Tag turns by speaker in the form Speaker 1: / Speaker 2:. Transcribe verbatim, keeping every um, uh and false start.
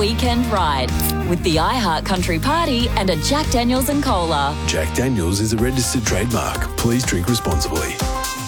Speaker 1: weekend right with the iHeart Country Party and a Jack Daniels and Cola.
Speaker 2: Jack Daniels is a registered trademark. Please drink responsibly.